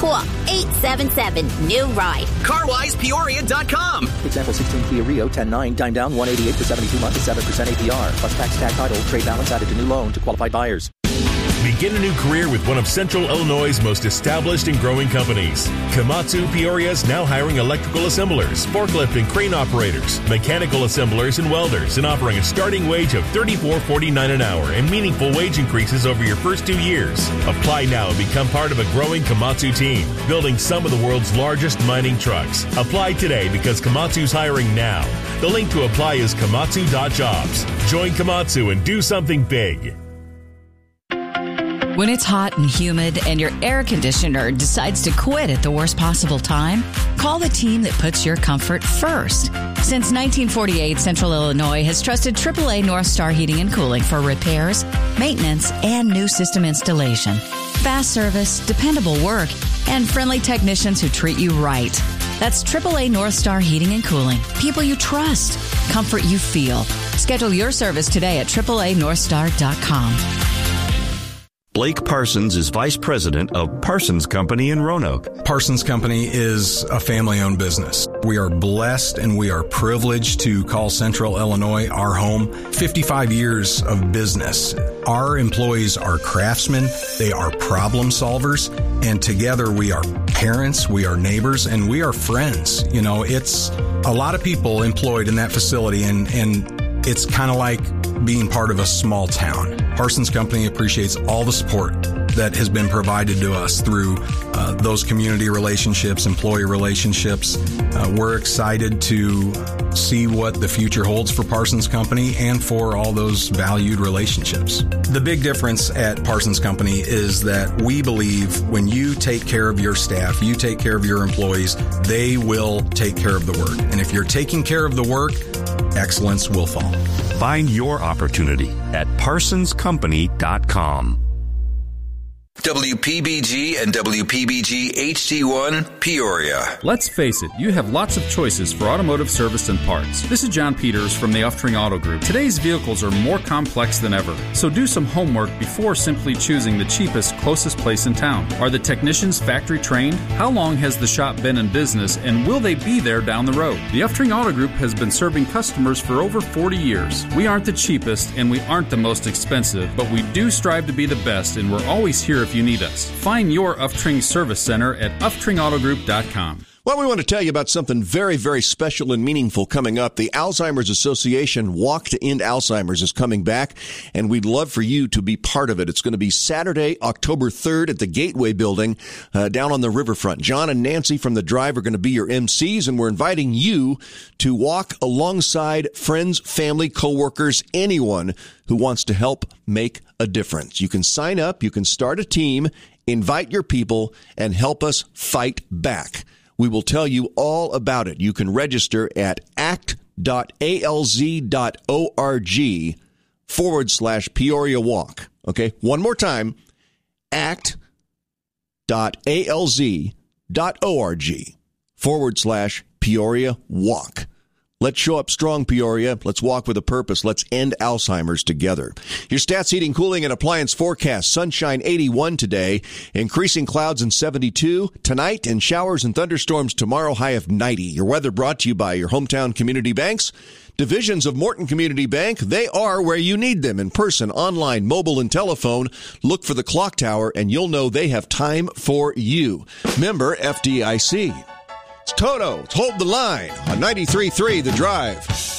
Call 877-NEW-RIDE. CarWisePeoria.com. Example 16 Kia Rio 10.9, time down 188 for 72 months at 7% APR. Plus tax, tag title, trade balance added to new loan to qualified buyers. Begin a new career with one of Central Illinois' most established and growing companies. Komatsu Peoria is now hiring electrical assemblers, forklift and crane operators, mechanical assemblers, and welders, and offering a starting wage of $34.49 an hour and meaningful wage increases over your first 2 years. Apply now and become part of a growing Komatsu team, building some of the world's largest mining trucks. Apply today because Komatsu's hiring now. The link to apply is komatsu.jobs. Join Komatsu and do something big. When it's hot and humid and your air conditioner decides to quit at the worst possible time, call the team that puts your comfort first. Since 1948, Central Illinois has trusted AAA North Star Heating and Cooling for repairs, maintenance, and new system installation. Fast service, dependable work, and friendly technicians who treat you right. That's AAA North Star Heating and Cooling. People you trust. Comfort you feel. Schedule your service today at AAANorthstar.com. Blake Parsons is vice president of Parsons Company in Roanoke. Parsons Company is a family-owned business. We are blessed and we are privileged to call Central Illinois our home. 55 years of business. Our employees are craftsmen. They are problem solvers. And together we are parents, we are neighbors, and we are friends. You know, it's a lot of people employed in that facility, and it's kind of like being part of a small town. Parsons Company appreciates all the support that has been provided to us through those community relationships, employee relationships. We're excited to see what the future holds for Parsons Company and for all those valued relationships. The big difference at Parsons Company is that we believe when you take care of your staff, you take care of your employees, they will take care of the work. And if you're taking care of the work, excellence will follow. Find your opportunity at parsonscompany.com. WPBG and WPBG HD1 Peoria. Let's face it, you have lots of choices for automotive service and parts. This is John Peters from the Uftring Auto Group. Today's vehicles are more complex than ever, so do some homework before simply choosing the cheapest, closest place in town. Are the technicians factory trained? How long has the shop been in business, and will they be there down the road? The Uftring Auto Group has been serving customers for over 40 years. We aren't the cheapest, and we aren't the most expensive, but we do strive to be the best, and we're always here if you need us. Find your Uftring Service Center at UftringAutogroup.com. Well, we want to tell you about something very, very special and meaningful coming up. The Alzheimer's Association Walk to End Alzheimer's is coming back, and we'd love for you to be part of it. It's going to be Saturday, October 3rd at the Gateway Building down on the riverfront. John and Nancy from The Drive are going to be your MCs, and we're inviting you to walk alongside friends, family, coworkers, anyone who wants to help make a difference. You can sign up, you can start a team, invite your people, and help us fight back. We will tell you all about it. You can register at act.alz.org/Peoria Walk. Okay, one more time, act.alz.org/Peoria Walk. Let's show up strong, Peoria. Let's walk with a purpose. Let's end Alzheimer's together. Your Stats Heating, Cooling, and Appliance forecast. Sunshine 81 today. Increasing clouds and 72 tonight, and showers and thunderstorms tomorrow, high of 90. Your weather brought to you by your hometown community banks. Divisions of Morton Community Bank, they are where you need them, in person, online, mobile, and telephone. Look for the clock tower, and you'll know they have time for you. Member FDIC. It's Toto. It's Hold the Line on 93.3 The Drive.